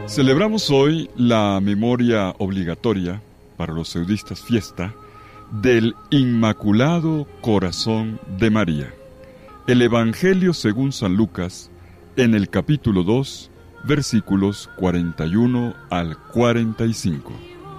Celebramos hoy la memoria obligatoria, para los seudistas fiesta, del Inmaculado Corazón de María. El Evangelio según San Lucas, en el capítulo 2, versículos 41 al 45.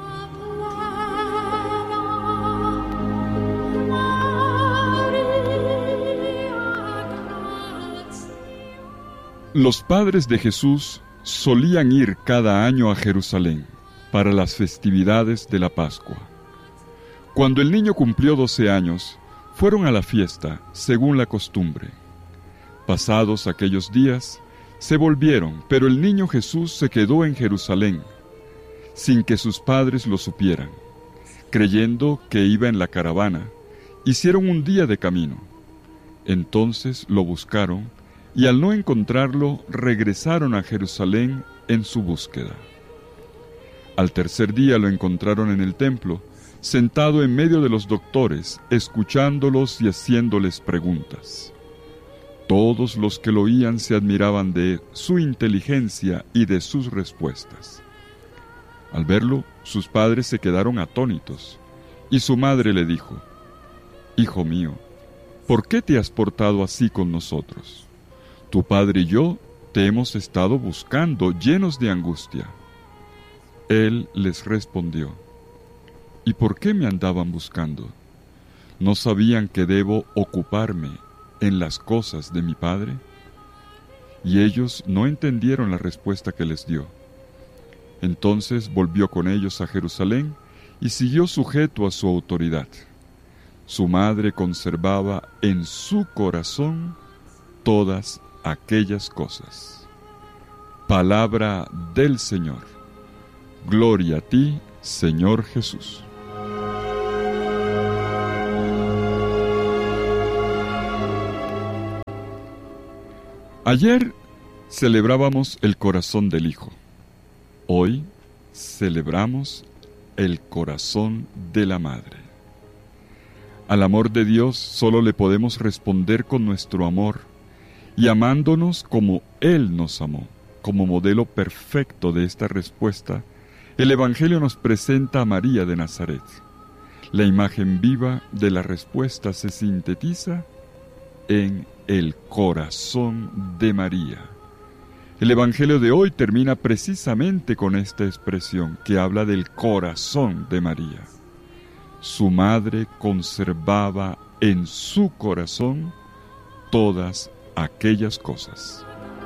Los padres de Jesús solían ir cada año a Jerusalén para las festividades de la Pascua. Cuando el niño cumplió 12 años, fueron a la fiesta según la costumbre. Pasados aquellos días, se volvieron, pero el niño Jesús se quedó en Jerusalén, sin que sus padres lo supieran. Creyendo que iba en la caravana, hicieron un día de camino. Entonces lo buscaron, y al no encontrarlo, regresaron a Jerusalén en su búsqueda. Al tercer día lo encontraron en el templo, sentado en medio de los doctores, escuchándolos y haciéndoles preguntas. Todos los que lo oían se admiraban de su inteligencia y de sus respuestas. Al verlo, sus padres se quedaron atónitos, y su madre le dijo: «Hijo mío, ¿por qué te has portado así con nosotros? Tu padre y yo te hemos estado buscando, llenos de angustia». Él les respondió: «¿Y por qué me andaban buscando? ¿No sabían que debo ocuparme en las cosas de mi Padre?». Y ellos no entendieron la respuesta que les dio. Entonces volvió con ellos a Jerusalén y siguió sujeto a su autoridad. Su madre conservaba en su corazón todas aquellas cosas. Palabra del Señor. Gloria a ti, Señor Jesús. Ayer celebrábamos el corazón del Hijo. Hoy celebramos el corazón de la Madre. Al amor de Dios solo le podemos responder con nuestro amor y amándonos como Él nos amó. Como modelo perfecto de esta respuesta, el Evangelio nos presenta a María de Nazaret. La imagen viva de la respuesta se sintetiza en el corazón de María. El Evangelio de hoy termina precisamente con esta expresión que habla del corazón de María. Su madre conservaba en su corazón todas aquellas cosas.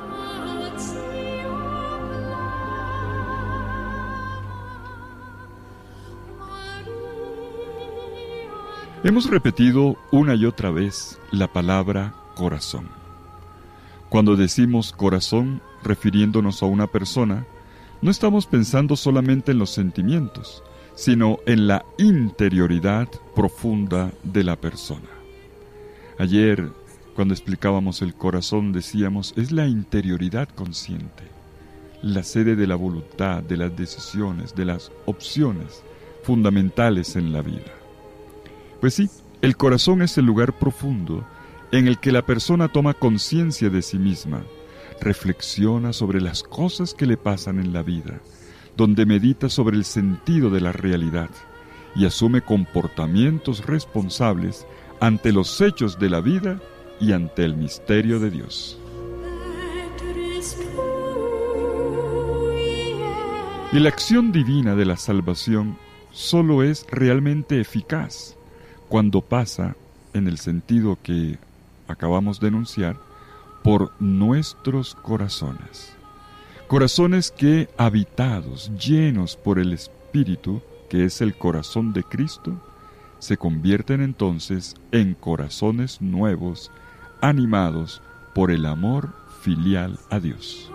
Hemos repetido una y otra vez la palabra corazón. Cuando decimos corazón, refiriéndonos a una persona, no estamos pensando solamente en los sentimientos, sino en la interioridad profunda de la persona. Ayer, cuando explicábamos el corazón, decíamos, es la interioridad consciente, la sede de la voluntad, de las decisiones, de las opciones fundamentales en la vida. Pues sí, el corazón es el lugar profundo en el que la persona toma conciencia de sí misma, reflexiona sobre las cosas que le pasan en la vida, donde medita sobre el sentido de la realidad y asume comportamientos responsables ante los hechos de la vida y ante el misterio de Dios. Y la acción divina de la salvación solo es realmente eficaz cuando pasa, en el sentido que acabamos de enunciar, por nuestros corazones. Corazones que, habitados, llenos por el Espíritu, que es el corazón de Cristo, se convierten entonces en corazones nuevos, animados por el amor filial a Dios.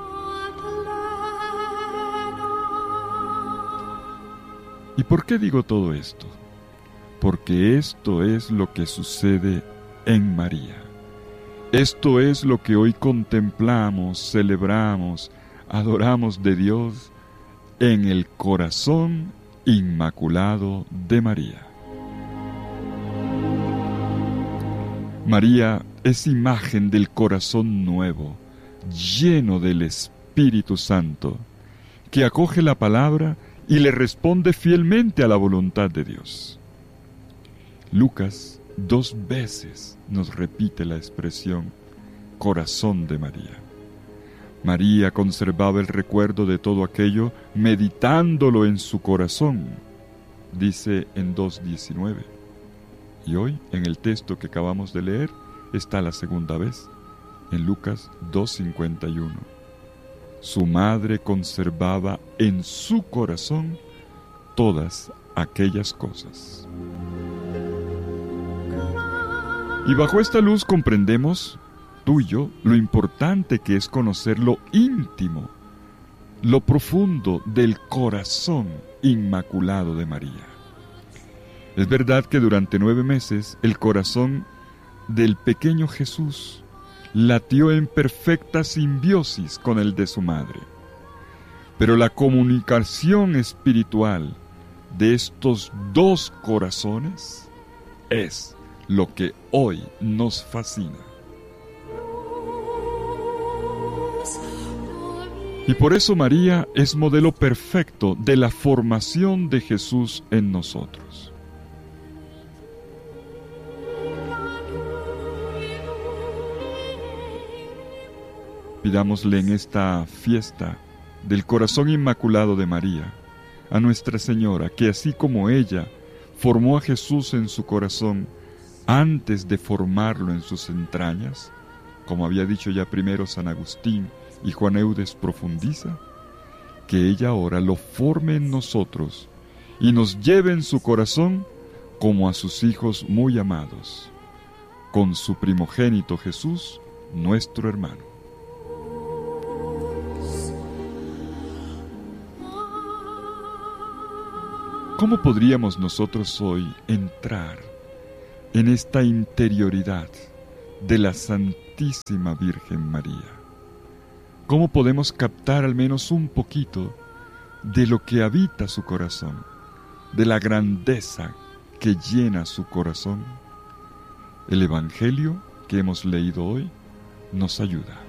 ¿Y por qué digo todo esto? Porque esto es lo que sucede en María. Esto es lo que hoy contemplamos, celebramos, adoramos de Dios en el corazón inmaculado de María. María es imagen del corazón nuevo, lleno del Espíritu Santo, que acoge la palabra y le responde fielmente a la voluntad de Dios. Lucas 2 veces nos repite la expresión corazón de María. María conservaba el recuerdo de todo aquello meditándolo en su corazón, dice en 2:19. Y hoy, en el texto que acabamos de leer, está la segunda vez, en Lucas 2:51. Su madre conservaba en su corazón todas aquellas cosas. Y bajo esta luz comprendemos, tú y yo, lo importante que es conocer lo íntimo, lo profundo del corazón inmaculado de María. Es verdad que durante 9 meses el corazón del pequeño Jesús latió en perfecta simbiosis con el de su madre. Pero la comunicación espiritual de estos dos corazones es lo que hoy nos fascina. Y por eso María es modelo perfecto de la formación de Jesús en nosotros. Pidámosle en esta fiesta del corazón inmaculado de María a Nuestra Señora que así como ella formó a Jesús en su corazón antes de formarlo en sus entrañas, como había dicho ya primero San Agustín y Juan Eudes profundiza, que ella ahora lo forme en nosotros y nos lleve en su corazón como a sus hijos muy amados, con su primogénito Jesús, nuestro hermano. ¿Cómo podríamos nosotros hoy entrar en esta interioridad de la Santísima Virgen María? ¿Cómo podemos captar al menos un poquito de lo que habita su corazón, de la grandeza que llena su corazón? El Evangelio que hemos leído hoy nos ayuda.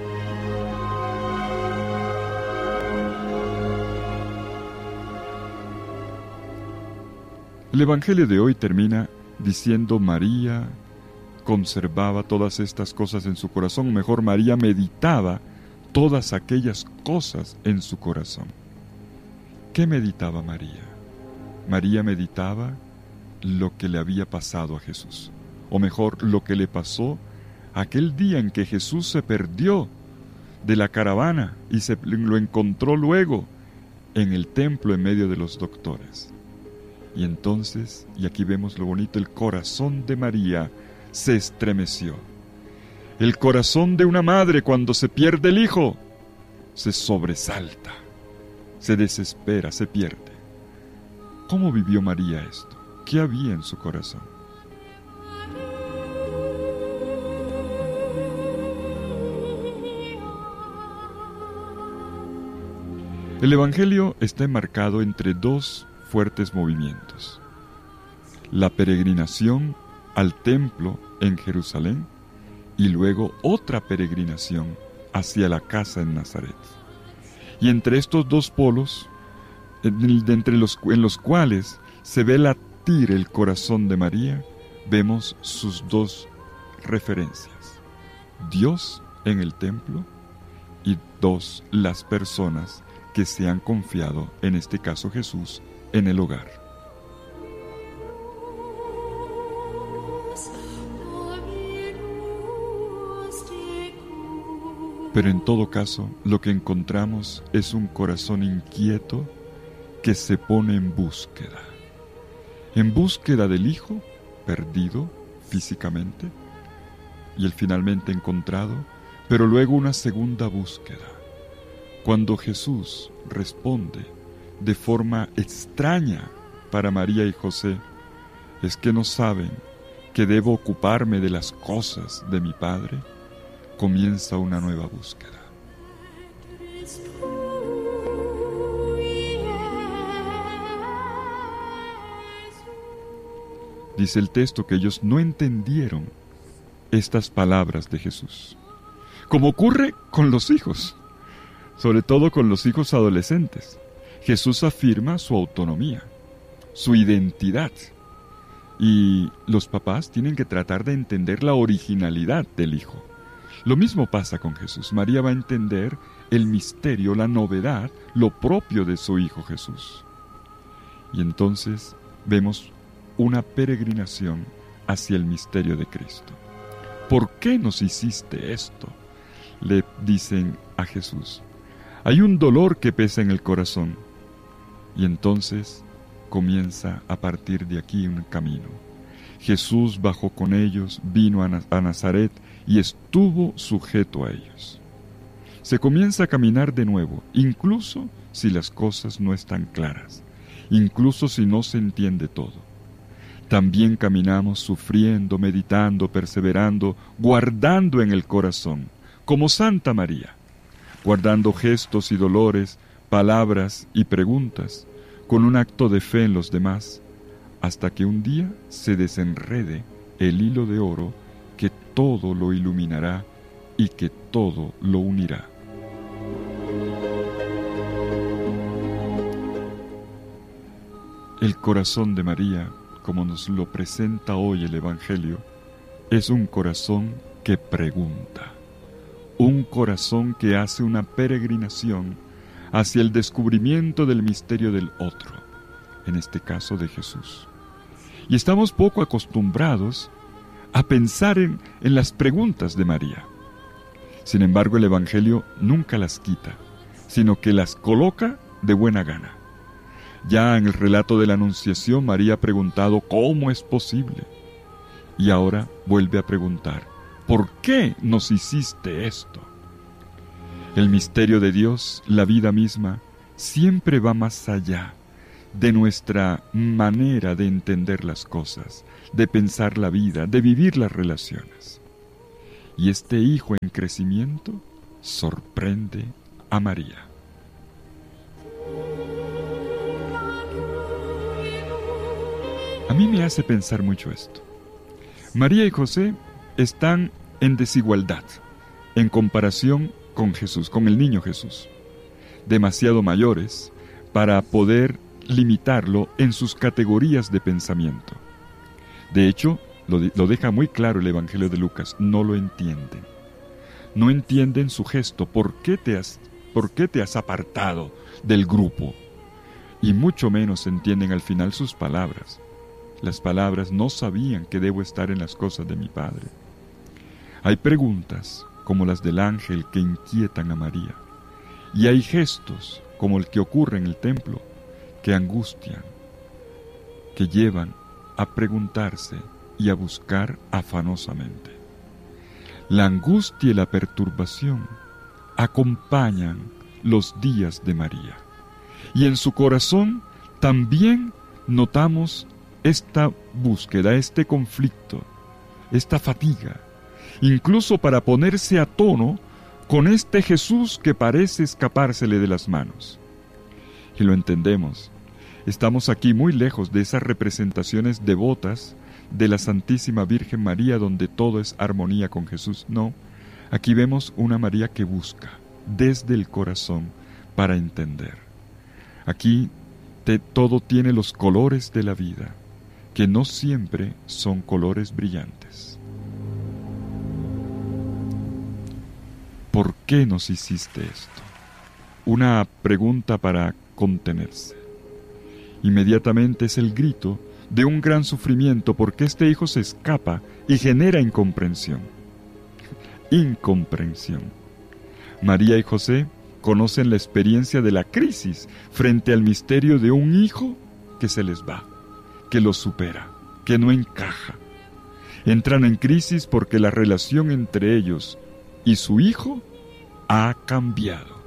El Evangelio de hoy termina diciendo María conservaba todas estas cosas en su corazón, o mejor, María meditaba todas aquellas cosas en su corazón. ¿Qué meditaba María? María meditaba lo que le había pasado a Jesús, o mejor, lo que le pasó aquel día en que Jesús se perdió de la caravana y lo encontró luego en el templo en medio de los doctores. Y entonces, y aquí vemos lo bonito, el corazón de María se estremeció. El corazón de una madre cuando se pierde el hijo se sobresalta, se desespera, se pierde. ¿Cómo vivió María esto? ¿Qué había en su corazón? El Evangelio está enmarcado entre dos fuertes movimientos: la peregrinación al templo en Jerusalén y luego otra peregrinación hacia la casa en Nazaret. Y entre estos dos polos, en los cuales se ve latir el corazón de María, vemos sus dos referencias: Dios en el templo y las personas que se han confiado, en este caso Jesús, en el hogar. Pero en todo caso, lo que encontramos es un corazón inquieto que se pone en búsqueda del Hijo perdido físicamente y el finalmente encontrado, pero luego una segunda búsqueda. Cuando Jesús responde de forma extraña para María y José, es que no saben que debo ocuparme de las cosas de mi Padre, comienza una nueva búsqueda. Dice el texto que ellos no entendieron estas palabras de Jesús, como ocurre con los hijos. sobre todo con los hijos adolescentes. Jesús afirma su autonomía, su identidad, y los papás tienen que tratar de entender la originalidad del hijo. Lo mismo pasa con Jesús. María va a entender el misterio, la novedad, lo propio de su hijo Jesús. Y entonces vemos una peregrinación hacia el misterio de Cristo. ¿Por qué nos hiciste esto?, le dicen a Jesús. Hay un dolor que pesa en el corazón. Y entonces comienza a partir de aquí un camino. Jesús bajó con ellos, vino a Nazaret y estuvo sujeto a ellos. Se comienza a caminar de nuevo, incluso si las cosas no están claras, incluso si no se entiende todo. También caminamos sufriendo, meditando, perseverando, guardando en el corazón, como Santa María, guardando gestos y dolores, palabras y preguntas, con un acto de fe en los demás, hasta que un día se desenrede el hilo de oro que todo lo iluminará y que todo lo unirá. El corazón de María, como nos lo presenta hoy el Evangelio, es un corazón que pregunta, un corazón que hace una peregrinación hacia el descubrimiento del misterio del otro, en este caso de Jesús. Y estamos poco acostumbrados a pensar en las preguntas de María. Sin embargo, el Evangelio nunca las quita, sino que las coloca de buena gana. Ya en el relato de la Anunciación, María ha preguntado ¿cómo es posible? Y ahora vuelve a preguntar ¿por qué nos hiciste esto? El misterio de Dios, la vida misma, siempre va más allá de nuestra manera de entender las cosas, de pensar la vida, de vivir las relaciones. Y este hijo en crecimiento sorprende a María. A mí me hace pensar mucho esto. María y José están en desigualdad en comparación con Jesús, con el niño Jesús, demasiado mayores para poder limitarlo en sus categorías de pensamiento. De hecho, lo deja muy claro el Evangelio de Lucas, no lo entienden. No entienden su gesto, ¿por qué te has apartado del grupo? Y mucho menos entienden al final sus palabras. Las palabras no sabían que debo estar en las cosas de mi Padre. Hay preguntas como las del ángel que inquietan a María. Y hay gestos como el que ocurre en el templo que angustian, que llevan a preguntarse y a buscar afanosamente. La angustia y la perturbación acompañan los días de María. Y en su corazón también notamos esta búsqueda, este conflicto, esta fatiga, incluso para ponerse a tono con este Jesús que parece escapársele de las manos. Y lo entendemos. Estamos aquí muy lejos de esas representaciones devotas de la Santísima Virgen María donde todo es armonía con Jesús. No, aquí vemos una María que busca desde el corazón para entender. Aquí todo tiene los colores de la vida, que no siempre son colores brillantes. ¿Por qué nos hiciste esto? Una pregunta para contenerse. Inmediatamente es el grito de un gran sufrimiento porque este hijo se escapa y genera incomprensión. Incomprensión. María y José conocen la experiencia de la crisis frente al misterio de un hijo que se les va, que los supera, que no encaja. Entran en crisis porque la relación entre ellos y su hijo ha cambiado.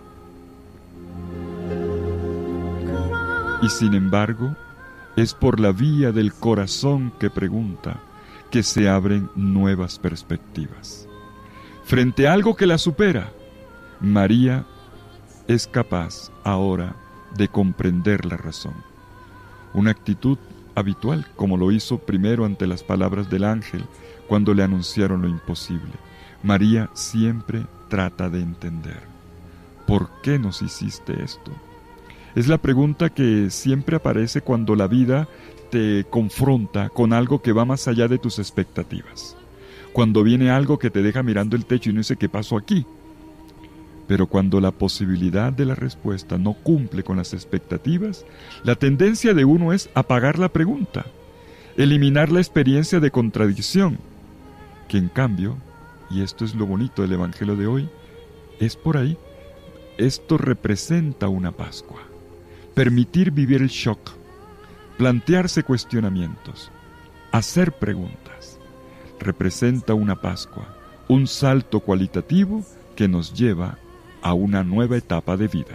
Y sin embargo, es por la vía del corazón que pregunta que se abren nuevas perspectivas. Frente a algo que la supera, María es capaz ahora de comprender la razón. Una actitud habitual, como lo hizo primero ante las palabras del ángel cuando le anunciaron lo imposible. María siempre trata de entender. ¿por qué nos hiciste esto? Es la pregunta que siempre aparece cuando la vida te confronta con algo que va más allá de tus expectativas. Cuando viene algo que te deja mirando el techo y no dice ¿qué pasó aquí? Pero cuando la posibilidad de la respuesta no cumple con las expectativas, la tendencia de uno es apagar la pregunta, eliminar la experiencia de contradicción, que en cambio, y esto es lo bonito del Evangelio de hoy, es por ahí, esto representa una Pascua. Permitir vivir el shock, plantearse cuestionamientos, hacer preguntas, representa una Pascua, un salto cualitativo que nos lleva a una nueva etapa de vida.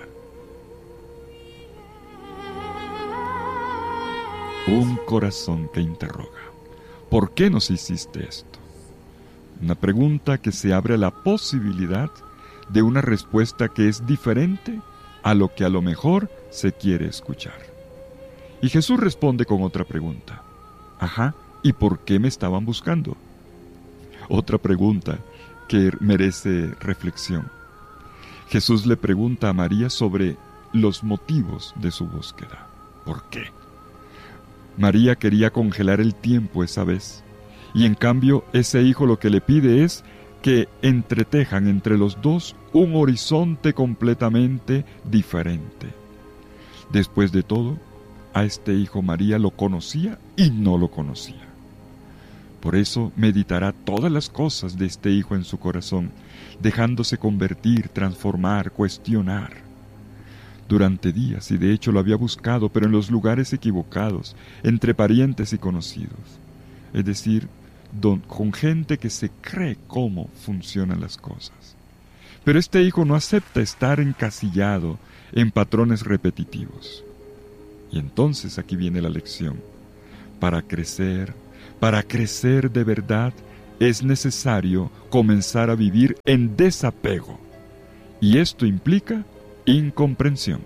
Un corazón que interroga. ¿Por qué nos hiciste esto? Una pregunta que se abre a la posibilidad de una respuesta que es diferente a lo que a lo mejor se quiere escuchar. Y Jesús responde con otra pregunta. Ajá, ¿y por qué me estaban buscando? Otra pregunta que merece reflexión. Jesús le pregunta a María sobre los motivos de su búsqueda. ¿Por qué? María quería congelar el tiempo esa vez, y en cambio ese hijo lo que le pide es que entretejan entre los dos un horizonte completamente diferente. Después de todo, a este hijo María lo conocía y no lo conocía. Por eso meditará todas las cosas de este hijo en su corazón, dejándose convertir, transformar, cuestionar. Durante días, y de hecho lo había buscado, pero en los lugares equivocados, entre parientes y conocidos. Es decir, con gente que se cree cómo funcionan las cosas. Pero este hijo no acepta estar encasillado en patrones repetitivos. Y entonces aquí viene la lección. Para crecer de verdad, es necesario comenzar a vivir en desapego. Y esto implica incomprensión.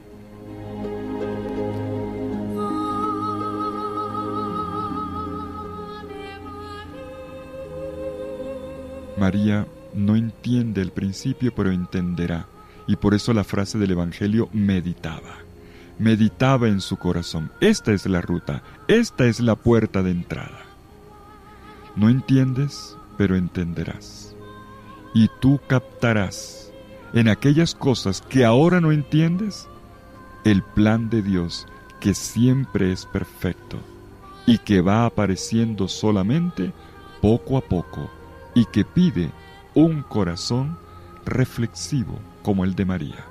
María no entiende el principio, pero entenderá. Y por eso la frase del Evangelio meditaba. Meditaba en su corazón. Esta es la ruta, esta es la puerta de entrada. No entiendes, pero entenderás. Y tú captarás en aquellas cosas que ahora no entiendes el plan de Dios, que siempre es perfecto y que va apareciendo solamente poco a poco, y que pide un corazón reflexivo como el de María.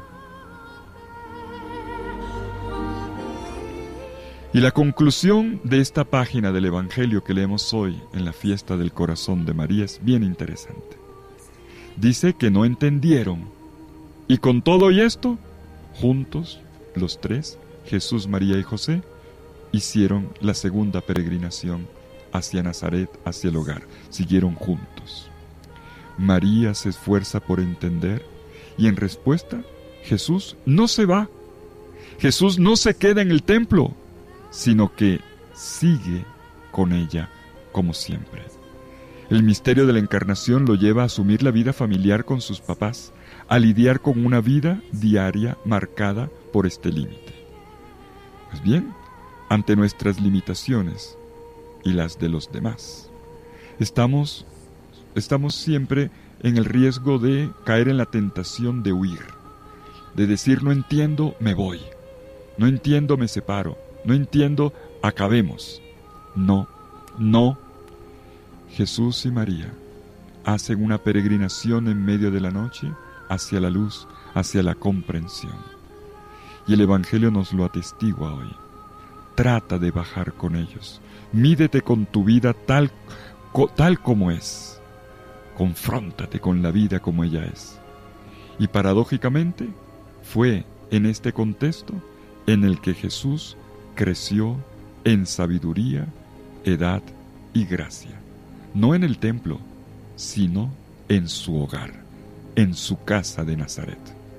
Y la conclusión de esta página del Evangelio que leemos hoy en la fiesta del corazón de María es bien interesante. Dice que no entendieron, y con todo y esto, juntos, los tres, Jesús, María y José, hicieron la segunda peregrinación hacia Nazaret, hacia el hogar. Siguieron juntos. María se esfuerza por entender, y en respuesta, Jesús no se va. Jesús no se queda en el templo, sino que sigue con ella como siempre. El misterio de la encarnación lo lleva a asumir la vida familiar con sus papás, a lidiar con una vida diaria marcada por este límite. Pues bien, ante nuestras limitaciones y las de los demás, estamos siempre en el riesgo de caer en la tentación de huir, de decir no entiendo, me voy, no entiendo, me separo, no entiendo, acabemos. No. Jesús y María hacen una peregrinación en medio de la noche hacia la luz, hacia la comprensión. Y el Evangelio nos lo atestigua hoy. Trata de bajar con ellos. Mídete con tu vida tal como es. Confróntate con la vida como ella es. Y paradójicamente, fue en este contexto en el que Jesús creció en sabiduría, edad y gracia. No en el templo, sino en su hogar, en su casa de Nazaret.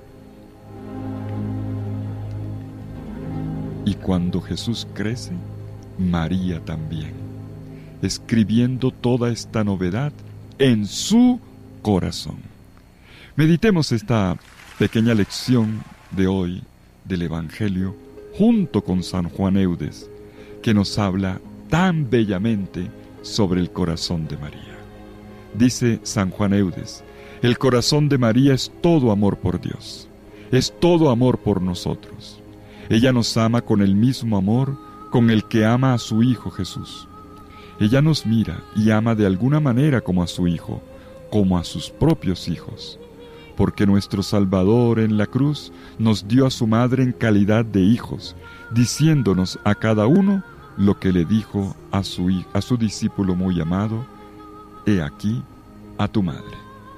Y cuando Jesús crece, María también, escribiendo toda esta novedad en su corazón. Meditemos esta pequeña lección de hoy del Evangelio junto con San Juan Eudes, que nos habla tan bellamente sobre el corazón de María. Dice San Juan Eudes: el corazón de María es todo amor por Dios, es todo amor por nosotros. Ella nos ama con el mismo amor con el que ama a su Hijo Jesús. Ella nos mira y ama de alguna manera como a su Hijo, como a sus propios hijos, porque nuestro Salvador en la cruz nos dio a su madre en calidad de hijos, diciéndonos a cada uno lo que le dijo a su discípulo muy amado: he aquí a tu madre.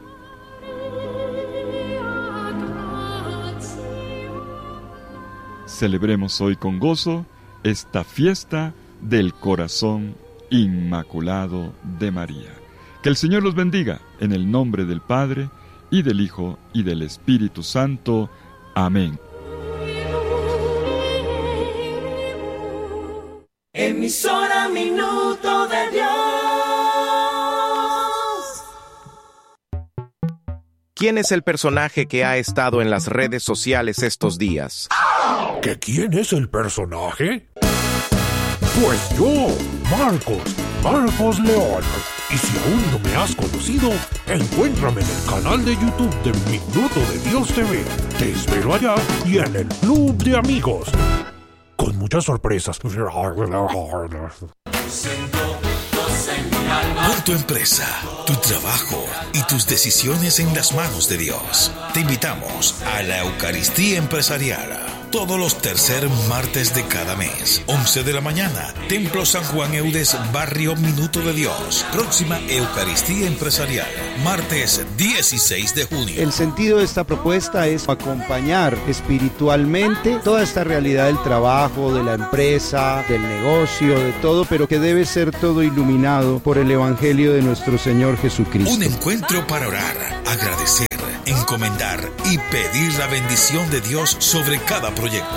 Celebremos hoy con gozo esta fiesta del corazón inmaculado de María. Que el Señor los bendiga en el nombre del Padre, y del Hijo, y del Espíritu Santo. Amén. Emisora Minuto de Dios. ¿Quién es el personaje que ha estado en las redes sociales estos días? ¿Que quién es el personaje? Pues yo, Marcos León. Y si aún no me has conocido, encuéntrame en el canal de YouTube de Minuto de Dios TV. Te espero allá y en el Club de Amigos, con muchas sorpresas. Pon tu empresa, tu trabajo y tus decisiones en las manos de Dios. Te invitamos a la Eucaristía Empresarial. Todos los tercer martes de cada mes, 11 de la mañana, Templo San Juan Eudes, Barrio Minuto de Dios. Próxima Eucaristía Empresarial, martes 16 de junio. El sentido de esta propuesta es acompañar espiritualmente toda esta realidad del trabajo, de la empresa, del negocio, de todo, pero que debe ser todo iluminado por el Evangelio de nuestro Señor Jesucristo. Un encuentro para orar, agradecer, encomendar y pedir la bendición de Dios sobre cada proyecto.